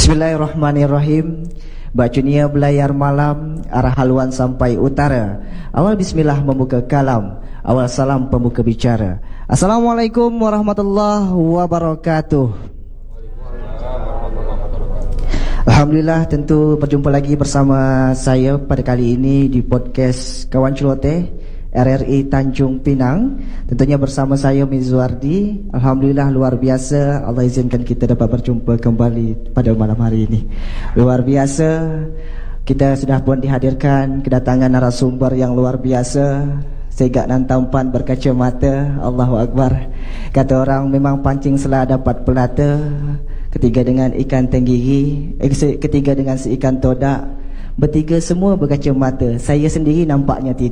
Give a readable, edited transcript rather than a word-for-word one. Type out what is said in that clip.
Bismillahirrahmanirrahim. Bacunia belayar malam, arah haluan sampai utara. Awal bismillah membuka kalam, awal salam pembuka bicara. Assalamualaikum warahmatullahi wabarakatuh. Alhamdulillah, tentu berjumpa lagi bersama saya pada kali ini di podcast Kawan Celoteh RRI Tanjung Pinang. Tentunya bersama saya Mizwardi. Alhamdulillah luar biasa, Allah izinkan kita dapat berjumpa kembali pada malam hari ini. Luar biasa, kita sudah pun dihadirkan kedatangan narasumber yang luar biasa, segak dan tampan berkacamata. Allahu Akbar. Kata orang memang pancing selah dapat pelata. Ketiga dengan ikan tenggiri, ketiga dengan si ikan todak, bertiga semua berkacamata. Saya sendiri nampaknya tidak.